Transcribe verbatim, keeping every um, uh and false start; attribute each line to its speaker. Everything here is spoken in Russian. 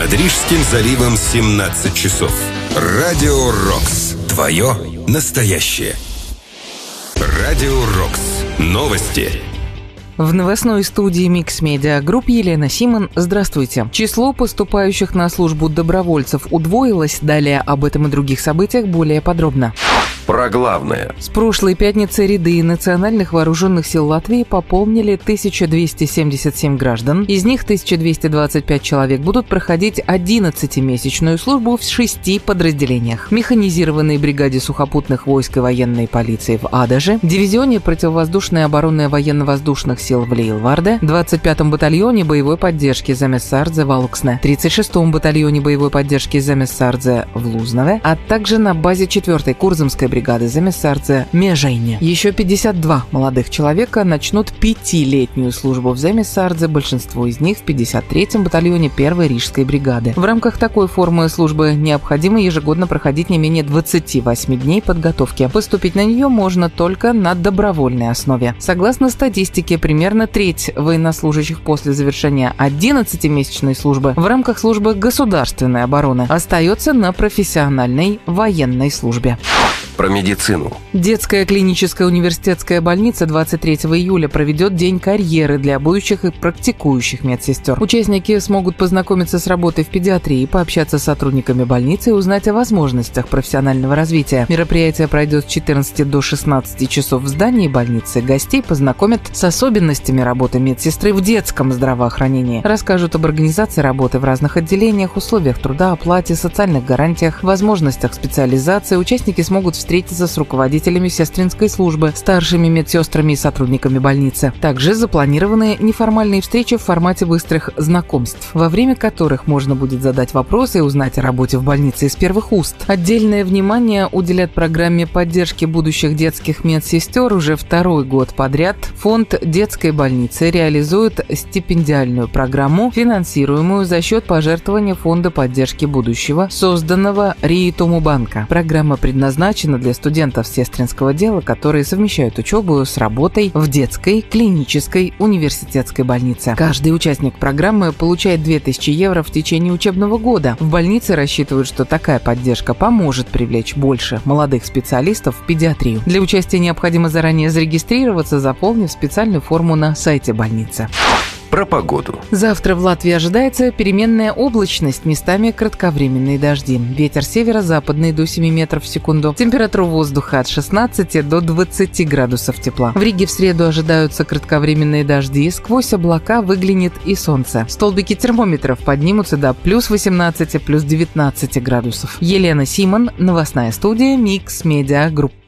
Speaker 1: Над Рижским заливом семнадцать часов. Радио Рокс. Твое настоящее. Радио Рокс. Новости.
Speaker 2: В новостной студии Mix Media Group Елена Симон. Здравствуйте. Число поступающих на службу добровольцев удвоилось. Далее об этом и других событиях более подробно.
Speaker 3: Про главное.
Speaker 2: С прошлой пятницы ряды национальных вооруженных сил Латвии пополнили тысяча двести семьдесят семь граждан. Из них тысяча двести двадцать пять человек будут проходить одиннадцатимесячную службу в шести подразделениях. Механизированной бригаде сухопутных войск и военной полиции в Адаже, дивизионе противовоздушной обороны военно-воздушных сил в Лейлварде, двадцать пятом батальоне боевой поддержки Замессардзе в Алуксне, тридцать шестом батальоне боевой поддержки Замессардзе в Лузнове, а также на базе четвёртой Курзамской бригады бригады Замессардзе Межейне. Еще пятьдесят два молодых человека начнут пятилетнюю службу в Замессардзе, большинство из них в пятьдесят третьем батальоне первой Рижской бригады. В рамках такой формы службы необходимо ежегодно проходить не менее двадцати восьми дней подготовки. Поступить на нее можно только на добровольной основе. Согласно статистике, примерно треть военнослужащих после завершения одиннадцатимесячной службы в рамках службы государственной обороны остается на профессиональной военной службе.
Speaker 3: Про медицину.
Speaker 2: Детская клиническая университетская больница двадцать третьего июля проведет день карьеры для будущих и практикующих медсестер. Участники смогут познакомиться с работой в педиатрии, пообщаться с сотрудниками больницы и узнать о возможностях профессионального развития. Мероприятие пройдет с четырнадцати до шестнадцати часов в здании больницы. Гостей познакомят с особенностями работы медсестры в детском здравоохранении. Расскажут об организации работы в разных отделениях, условиях труда, оплате, социальных гарантиях, возможностях специализации. Участники смогут встретиться встретиться с руководителями сестринской службы, старшими медсестрами и сотрудниками больницы. Также запланированы неформальные встречи в формате быстрых знакомств, во время которых можно будет задать вопросы и узнать о работе в больнице из первых уст. Отдельное внимание уделят программе поддержки будущих детских медсестер. Уже второй год подряд фонд детской больницы реализует стипендиальную программу, финансируемую за счет пожертвования фонда поддержки будущего, созданного Риитуму банка. Программа предназначена для студентов сестринского дела, которые совмещают учебу с работой в детской клинической университетской больнице. Каждый участник программы получает две тысячи евро в течение учебного года. В больнице рассчитывают, что такая поддержка поможет привлечь больше молодых специалистов в педиатрию. Для участия необходимо заранее зарегистрироваться, заполнив специальную форму на сайте больницы.
Speaker 3: Про погоду.
Speaker 2: Завтра в Латвии ожидается переменная облачность, местами кратковременные дожди. Ветер северо-западный до семи метров в секунду. Температура воздуха от шестнадцати до двадцати градусов тепла. В Риге в среду ожидаются кратковременные дожди. Сквозь облака выглянет и солнце. Столбики термометров поднимутся до плюс восемнадцати, плюс девятнадцати градусов. Елена Симон, новостная студия Mix Media Group.